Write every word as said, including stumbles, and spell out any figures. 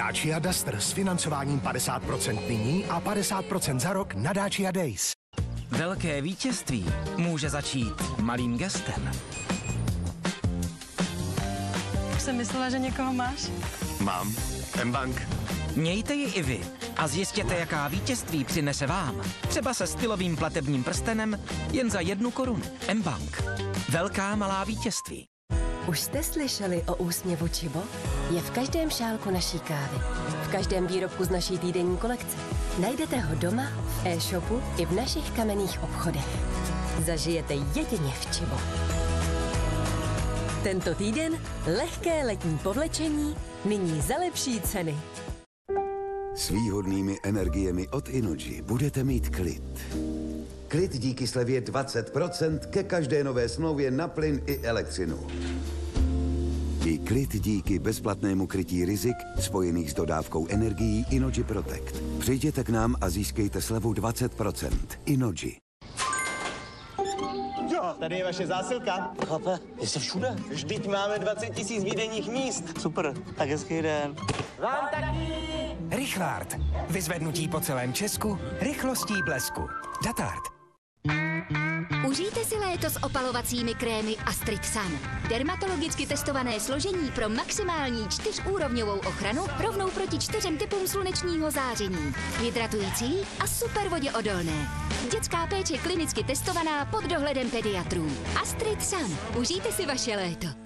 Dacia Duster s financováním padesát procent nyní a padesát procent za rok na Dacia Days. Velké vítězství může začít malým gestem. Už jsem myslela, že někoho máš. Mám. M-Bank. Mějte ji i vy a zjistěte, jaká vítězství přinese vám. Třeba se stylovým platebním prstenem jen za jednu korunu. M-Bank. Velká malá vítězství. Už jste slyšeli o úsměvu Čibo? Je v každém šálku naší kávy. V každém výrobku z naší týdenní kolekce. Najdete ho doma, v e-shopu i v našich kamenných obchodech. Zažijete jedině v Čibo. Tento týden lehké letní povlečení, nyní za lepší ceny. S výhodnými energiemi od Innogy budete mít klid. Klid díky slevě dvacet procent ke každé nové smlouvě na plyn i elektřinu. I klid díky bezplatnému krytí rizik spojených s dodávkou energií Innogy Protect. Přijděte k nám a získejte slevu dvacet procent. Innogy. Jo, tady je vaše zásilka. Chlape, jsi všude? Vždyť máme dvacet tisíc výdejních míst. Super, tak hezký den. Vám taky! Richvard. Vyzvednutí po celém Česku, rychlostí blesku. Datard. Užijte si léto s opalovacími krémy Astrid Sun. Dermatologicky testované složení pro maximální čtyřúrovňovou ochranu rovnou proti čtyřem typům slunečního záření. Hydratující a super voděodolné. Dětská péče klinicky testovaná pod dohledem pediatrů. Astrid Sun. Užijte si vaše léto.